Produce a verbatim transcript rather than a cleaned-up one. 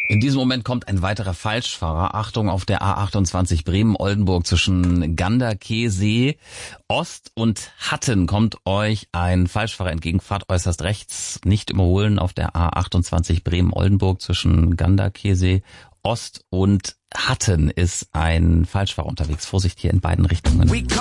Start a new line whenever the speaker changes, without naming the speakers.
In diesem Moment kommt ein weiterer Falschfahrer. Achtung, auf der A achtundzwanzig Bremen-Oldenburg zwischen Ganderkesee Ost und Hatten kommt euch ein Falschfahrer entgegen. Fahrt äußerst rechts, nicht überholen auf der A achtundzwanzig Bremen-Oldenburg zwischen Ganderkesee Ost und Hatten ist ein Falschfahrer unterwegs. Vorsicht hier in beiden Richtungen.